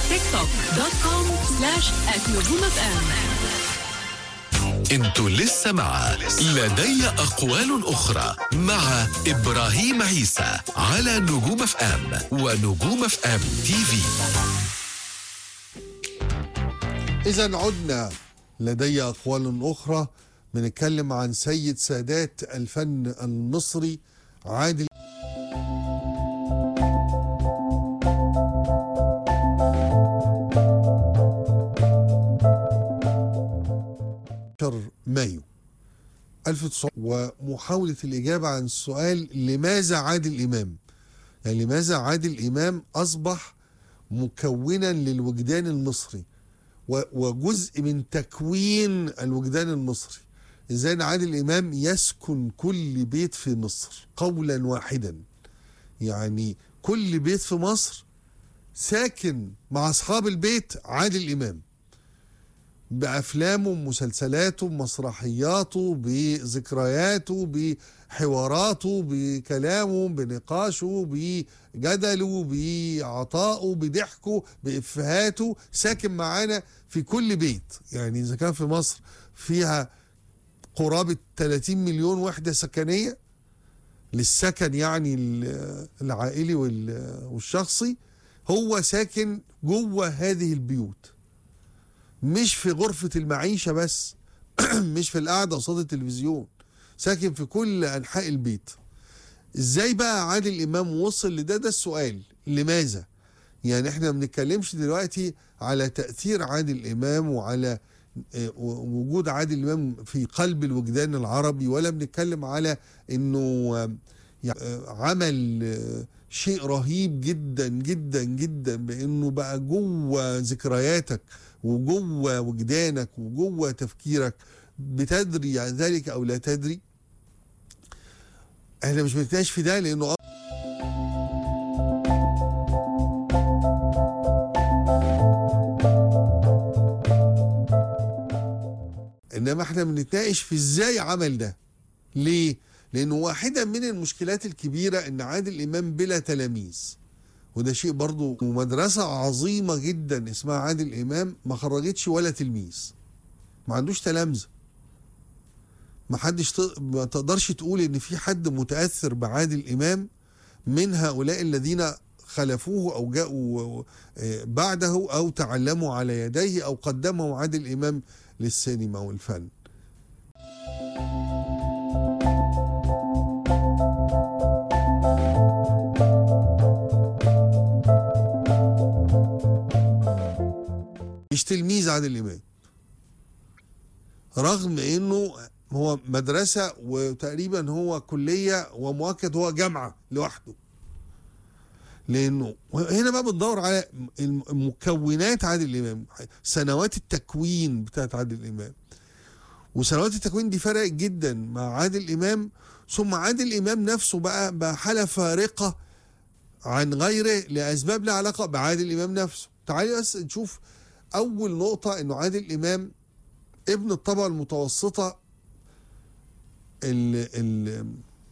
tiktok.com/@نجوم-FM. انتوا لسه مع لدي أقوال أخرى مع إبراهيم عيسى على نجوم اف ام ونجوم اف ام تي في. إذا عدنا لدي أقوال أخرى، بنتكلم عن سيد سادات الفن المصري عادل. مايو 1900، ومحاولة الإجابة عن السؤال لماذا عادل إمام؟ يعني لماذا عادل إمام أصبح مكونا للوجدان المصري وجزء من تكوين الوجدان المصري؟ إزاي عادل إمام يسكن كل بيت في مصر قولا واحدا؟ يعني كل بيت في مصر ساكن مع أصحاب البيت عادل إمام، بأفلامه بمسلسلاته بمسرحياته بذكرياته بحواراته بكلامه بنقاشه بجدله بعطائه بضحكه بإفهاته، ساكن معانا في كل بيت. يعني إذا كان في مصر فيها قرابة 30 مليون وحدة سكنية للسكن يعني العائلي والشخصي، هو ساكن جوه هذه البيوت، مش في غرفة المعيشة بس مش في القعدة قصاد التلفزيون، ساكن في كل أنحاء البيت. ازاي بقى عادل إمام وصل لده؟ ده السؤال، لماذا؟ يعني احنا ما بنتكلمش دلوقتي على تأثير عادل إمام وعلى وجود عادل إمام في قلب الوجدان العربي، ولا بنتكلم على انه عمل شيء رهيب جدا جدا جدا بانه بقى جوه ذكرياتك وجوه وجدانك وجوه تفكيرك، بتدري عن ذلك او لا تدري. احنا مش بنتناقش في ده لانه انما احنا بنتناقش في ازاي عمل ده. ليه؟ لانه واحدة من المشكلات الكبيرة ان عادل امام بلا تلاميذ، وده شيء برضو. مدرسة عظيمة جدا اسمها عادل إمام ما خرجتش ولا تلميذ، ما عندوش تلامذة، ما تقدرش تقول ان في حد متأثر بعادل إمام من هؤلاء الذين خلفوه او جاءوا بعده او تعلموا على يديه او قدموا عادل إمام للسينما والفن. مش تلميذ عادل إمام، رغم انه هو مدرسة وتقريبا هو كلية ومؤكد هو جامعة لوحده. لانه هنا بقى بندور على مكونات عادل إمام، سنوات التكوين بتاعت عادل إمام، وسنوات التكوين دي فرقت جدا مع عادل إمام. ثم عادل إمام نفسه بقى حالة فارقة عن غيره لأسباب لها علاقة بعادل إمام نفسه. تعالي بس نشوف أول نقطة، إنه عادل إمام ابن الطبقة المتوسطة اللي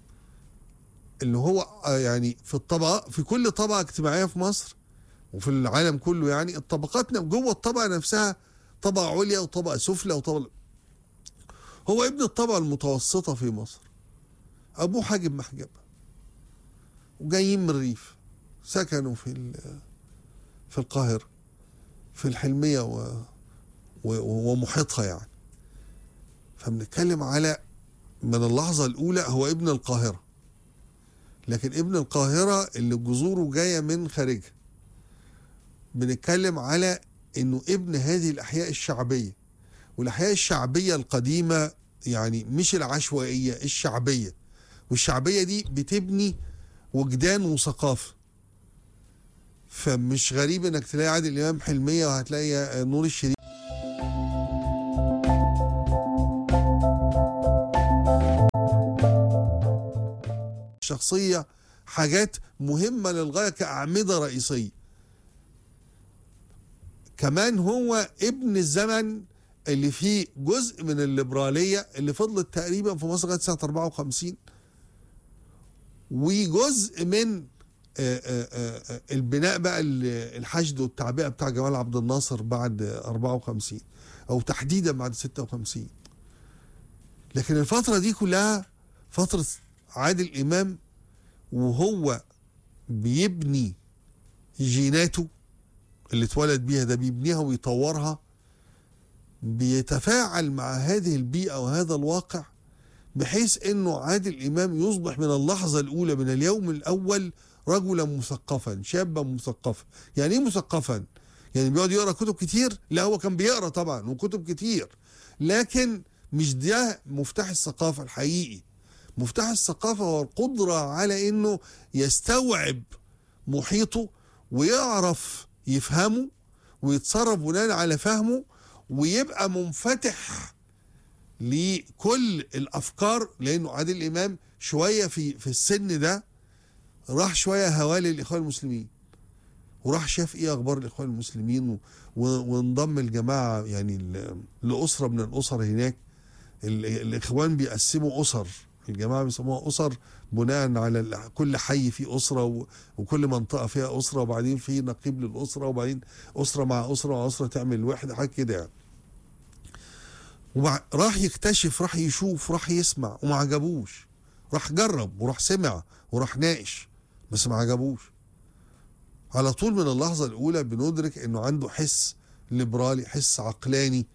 هو يعني في كل طبقة اجتماعية في مصر وفي العالم كله. يعني الطبقات جوه الطبقة نفسها طبقة عليا وطبقة سفلى وطبقة. هو ابن الطبقة المتوسطة في مصر، أبوه حاجب محجب وجايين من الريف، سكنوا في القاهرة في الحلمية ومحيطها يعني. فبنتكلم على من اللحظة الأولى هو ابن القاهرة، لكن ابن القاهرة اللي جذوره جاية من خارجها. بنتكلم على إنه ابن هذه الأحياء الشعبية، والأحياء الشعبية القديمة يعني مش العشوائية، الشعبية. والشعبية دي بتبني وجدان وثقافة. فمش غريب انك تلاقي عادل امام حلمية وهتلاقي نور الشريف. شخصية حاجات مهمة للغاية كأعمدة رئيسية. كمان هو ابن الزمن اللي فيه جزء من الليبرالية اللي فضلت تقريبا في مصر لغاية سنة 54، وجزء من البناء بقى الحشد والتعبئة بتاع جمال عبد الناصر بعد 54 أو تحديدا بعد 56. لكن الفترة دي كلها فترة عادل إمام وهو بيبني جيناته اللي اتولد بيها، ده بيبنيها ويطورها، بيتفاعل مع هذه البيئة وهذا الواقع، بحيث انه عادل امام يصبح من اللحظة الاولى من اليوم الاول رجلا مثقفا، شابا مثقفا. يعني ايه مثقفا؟ يعني بيقعد يقرأ كتب كتير؟ لا، هو كان بيقرأ طبعا وكتب كتير، لكن مش ده مفتاح الثقافة الحقيقي. مفتاح الثقافة هو القدرة على انه يستوعب محيطه ويعرف يفهمه ويتصرف بناء على فهمه، ويبقى منفتح لكل الافكار. لانه عادل امام شويه في السن ده راح شويه هوالي الاخوان المسلمين، وراح شاف ايه اخبار الاخوان المسلمين، وانضم الجماعه يعني لاسره من الاسر هناك. الاخوان بيقسموا اسر، الجماعه بيسموها اسر بناء على كل حي فيه اسره، وكل منطقه فيها اسره، وبعدين في نقيب للاسره، وبعدين اسره مع اسره مع اسره تعمل وحده، حاجه كده يعني. وراح يكتشف، راح يشوف، راح يسمع، وما عجبوش. راح جرب وراح سمع وراح ناقش، بس ما عجبوش. على طول من اللحظة الأولى بندرك إنه عنده حس ليبرالي، حس عقلاني،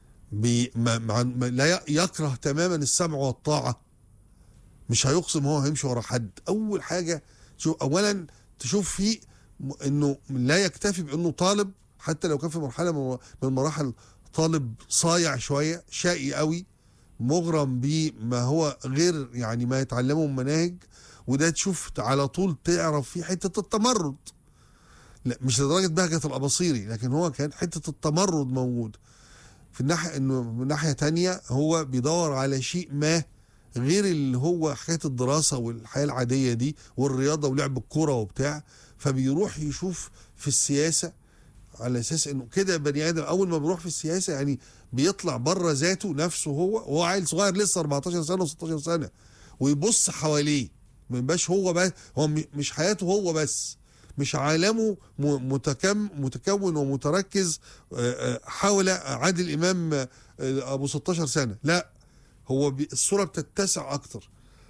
لا يكره تماما السمع والطاعة. مش هيقسم هو هيمشي ورا حد. أول حاجة أولا تشوف فيه إنه لا يكتفي بإنه طالب، حتى لو كان في مرحلة من المراحل طالب صايع شوية، شقي قوي، مغرم بما هو غير يعني ما يتعلمه من مناهج. وده تشوف على طول تعرف فيه حتة التمرد. لا مش لدرجة بهجة الأباصيري، لكن هو كان حتة التمرد موجود في الناحية. انه من ناحية تانية هو بيدور على شيء ما غير اللي هو حكاية الدراسة والحياة العادية دي والرياضة ولعب الكرة وبتاع. فبيروح يشوف في السياسة على اساس انه كده بني ادم اول ما بيروح في السياسه يعني بيطلع بره ذاته نفسه، هو عيل صغير لسه 14 سنه و16 سنه، ويبص حواليه. ما يبقاش هو بس، هو مش حياته هو بس، مش عالمه متكون ومتركز حول عادل امام ابو 16 سنه. لا، هو الصوره بتتسع اكتر.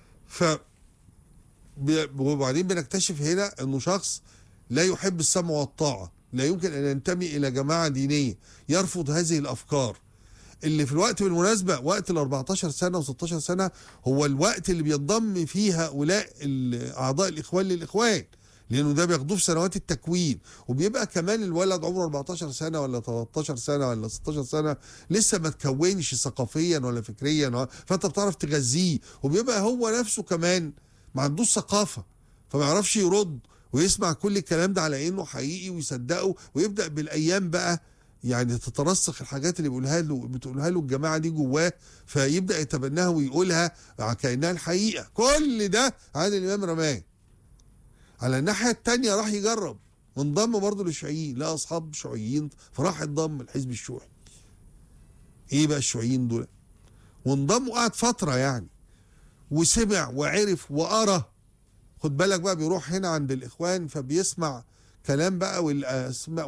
وبعدين بنكتشف هنا انه شخص لا يحب السمع والطاعه، لا يمكن أن ينتمي إلى جماعة دينية، يرفض هذه الأفكار. اللي في الوقت بالمناسبة وقت ال 14 سنة و 16 سنة هو الوقت اللي بينضم فيه هؤلاء أعضاء الإخوان للإخوان، لأنه ده بياخدوه في سنوات التكوين. وبيبقى كمان الولد عمره 14 سنة ولا 13 سنة ولا 16 سنة، لسه ما تكونش ثقافيا ولا فكريا، فأنت بتعرف تغذيه. وبيبقى هو نفسه كمان ما عندوش ثقافة، فما يعرفش يرد ويسمع كل الكلام ده على انه حقيقي ويصدقه، ويبدا بالايام بقى يعني تترسخ الحاجات اللي بتقولها له الجماعه دي جواه، فيبدا يتبناها ويقولها كانها الحقيقه. كل ده عادل امام رماه. على الناحيه الثانيه راح يجرب وانضم برضه للشيوعيين، لا اصحاب شيوعيين، فراح انضم الحزب الشيوعي. ايه بقى الشيوعيين دول؟ وانضم وقعد فتره يعني، وسمع وعرف وقرا. خد بالك بقى بيروح هنا عند الإخوان فبيسمع كلام بقى والأسماء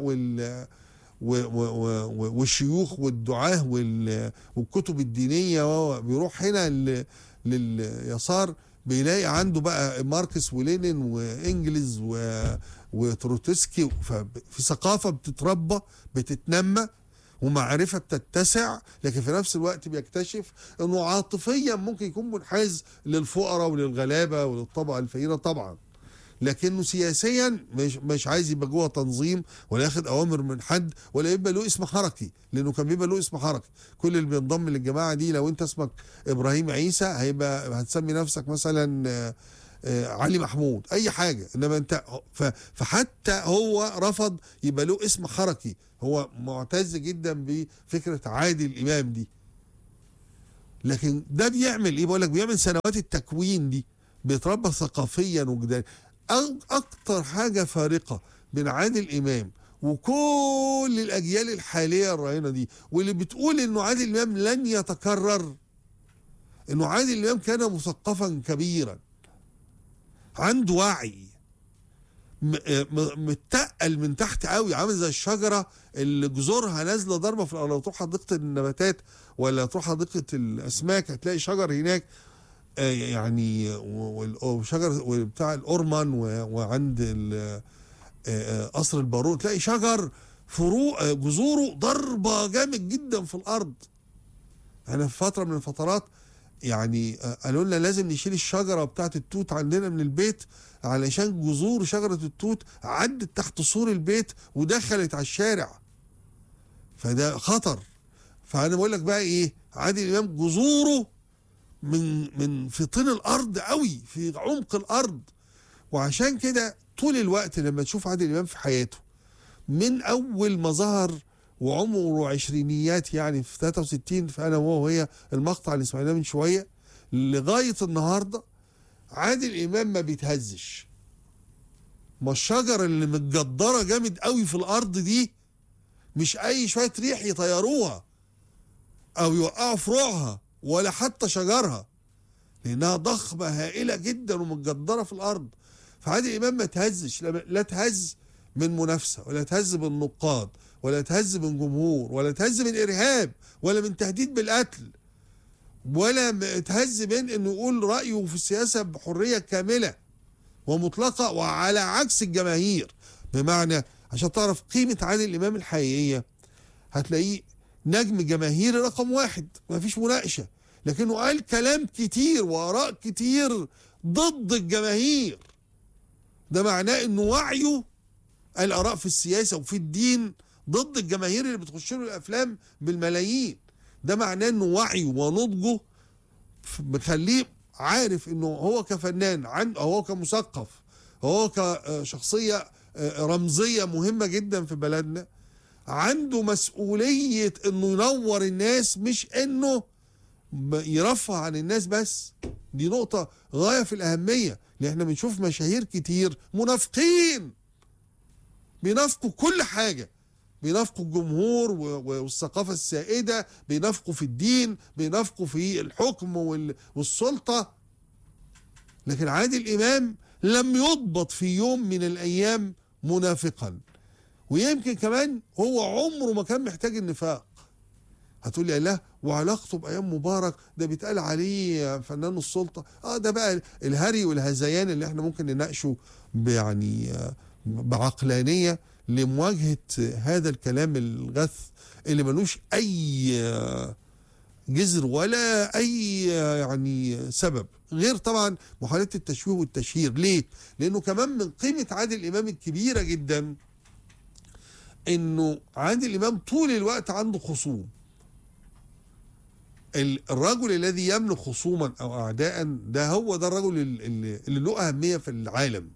والشيوخ والدعاه والكتب الدينية. بيروح هنا لليسار بيلاقي عنده بقى ماركس ولينين وإنجلز وتروتسكي. ففي ثقافة بتتربى بتتنمى ومعرفة بتتسع، لكن في نفس الوقت بيكتشف انه عاطفيا ممكن يكون منحاز للفقراء وللغلابة وللطبقة الفقيرة طبعا، لكنه سياسيا مش عايز يبقى جوه تنظيم ولا ياخد اوامر من حد ولا يبقى له اسم حركي، لانه كان بيبقى له اسم حركي. كل اللي بينضم للجماعة دي لو انت اسمك ابراهيم عيسى هيبقى هتسمي نفسك مثلا علي محمود، اي حاجة. انما انت فحتى هو رفض يبقى له اسم حركي. هو معتز جدا بفكرة عادل امام دي. لكن ده بيعمل ايه؟ بقول لك بيعمل سنوات التكوين دي، بيتربى ثقافيا وجدانيا. اكتر حاجة فارقة بين عادل امام وكل الاجيال الحالية الراهنة دي واللي بتقول انه عادل امام لن يتكرر، انه عادل امام كان مثقفا كبيرا، عنده وعي، متقل من تحت قوي، عامل زي الشجره اللي جذورها نازله ضربه في الارض. لو تروح حديقه النباتات ولا تروح حديقه الاسماك هتلاقي شجر هناك يعني، وشجر بتاع الأورمان وعند قصر البارون تلاقي شجر فروع جذوره ضربة جامد جدا في الأرض. أنا في فترة من الفترات يعني قالوا لنا لازم نشيل الشجرة بتاعت التوت عندنا من البيت، علشان جذور شجرة التوت عدت تحت سور البيت ودخلت على الشارع، فده خطر. فأنا بقول لك بقى إيه، عادل إمام جذوره من في طين الارض قوي، في عمق الارض. وعشان كده طول الوقت لما تشوف عادل امام في حياته من اول ما ظهر وعمره عشرينيات، يعني في 63 فانا وهي المقطع اللي سمعناه من شويه، لغايه النهارده عادل امام ما بيتهزش. ما الشجره اللي متجدره جامد قوي في الارض دي مش اي شويه ريح يطيروها او يوقعوا فروعها ولا حتى شجرها، لانها ضخمه هائله جدا ومتجدره في الارض. فعادل امام ما تهزش، لا تهز من منافسه، ولا تهز من نقاد، ولا تهز من جمهور، ولا تهز من ارهاب، ولا من تهديد بالقتل، ولا تهز من انه يقول رايه في السياسه بحريه كامله ومطلقه وعلى عكس الجماهير. بمعنى عشان تعرف قيمه عادل امام الحقيقيه هتلاقيه نجم جماهيري رقم واحد، ما فيش مناقشه، لكنه قال كلام كتير وآراء كتير ضد الجماهير. ده معناه انه وعيه الآراء في السياسة وفي الدين ضد الجماهير اللي بتخش له الأفلام بالملايين. ده معناه انه وعيه ونضجه مخليه عارف انه هو كفنان، هو كمثقف، هو كشخصية رمزية مهمة جدا في بلدنا، عنده مسؤولية انه ينور الناس، مش انه يرفع عن الناس بس. دي نقطة غاية في الأهمية، لأن احنا بنشوف مشاهير كتير منافقين، بينافقوا كل حاجة، بينافقوا الجمهور والثقافة السائدة، بينافقوا في الدين، بينافقوا في الحكم والسلطة. لكن عادل إمام لم يضبط في يوم من الأيام منافقا، ويمكن كمان هو عمره ما كان محتاج النفاق. هتقول لي لا، وعلاقته بايام مبارك ده بيتقال عليه فنان السلطه. ده بقى الهري والهذيان اللي احنا ممكن نناقشه يعني بعقلانيه لمواجهه هذا الكلام الغث اللي ملوش اي جذر ولا اي يعني سبب، غير طبعا محاولة التشويه والتشهير. ليه؟ لانه كمان من قيمه عادل امام الكبيره جدا انه عادل امام طول الوقت عنده خصوم. الرجل الذي يملك خصوما او اعداء ده هو ده الرجل اللي له اهميه في العالم.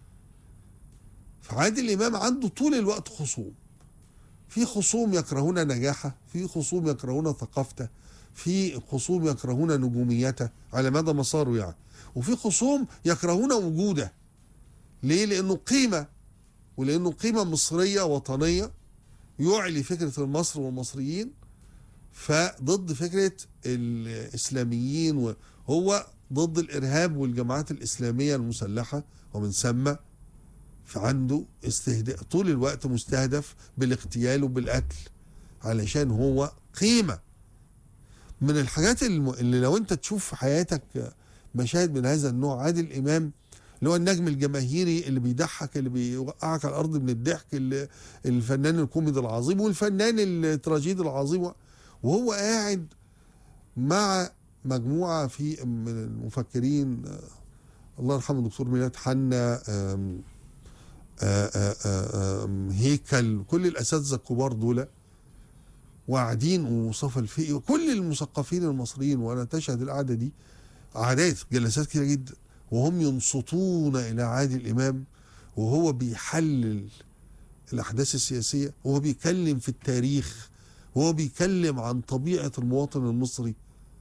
فعادل امام عنده طول الوقت خصوم، في خصوم يكرهون نجاحه، في خصوم يكرهون ثقافته، في خصوم يكرهون نجوميته على مدى مساره يعني، وفي خصوم يكرهون وجوده. ليه؟ لانه قيمه، ولانه قيمه مصريه وطنيه يعلي فكره المصر والمصريين، فضد فكرة الإسلاميين، وهو ضد الإرهاب والجماعات الإسلامية المسلحة، ومن ثم فعنده طول الوقت مستهدف بالاغتيال وبالقتل، علشان هو قيمة. من الحاجات اللي لو انت تشوف في حياتك مشاهد من هذا النوع، عادل إمام اللي هو النجم الجماهيري اللي بيضحك، اللي بيوقعك على الأرض من الضحك، الفنان الكوميدي العظيم والفنان التراجيدي العظيم، وهو قاعد مع مجموعة من المفكرين، الله يرحمه الدكتور ميلاد حنا، هيكل، كل الأساتذة الكبار دول، وقاعدين، ومصطفى الفقي، وكل المثقفين المصريين. وأنا تشهد القعدة دي قعدات جلسات كتير جدا، وهم ينصتون إلى عادل إمام وهو بيحلل الأحداث السياسية، وهو بيتكلم في التاريخ، وهو بيتكلم عن طبيعة المواطن المصري.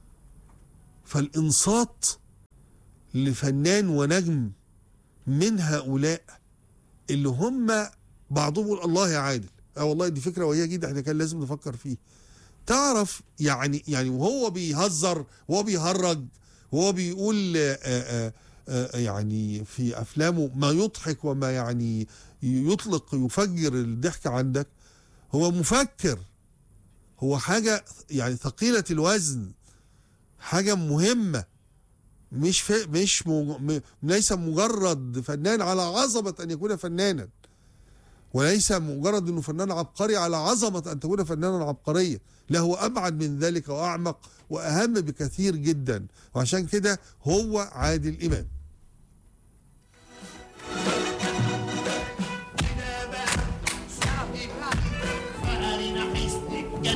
فالإنصات لفنان ونجم من هؤلاء اللي هم بعضهم يقول الله يا عادل، والله دي فكرة وهي جديدة احنا كان لازم نفكر فيه. تعرف يعني وهو بيهزر وهو بيهرج وهو بيقول يعني في أفلامه ما يضحك وما يعني يطلق يفجر الضحك عندك، هو مفكر، هو حاجة يعني ثقيلة الوزن، حاجة مهمة، ليس مجرد فنان على عظمة أن يكون فنانا، وليس مجرد أنه فنان عبقري على عظمة أن تكون فنانا عبقريا، لا هو أبعد من ذلك وأعمق وأهم بكثير جدا. وعشان كده هو عادل إمام.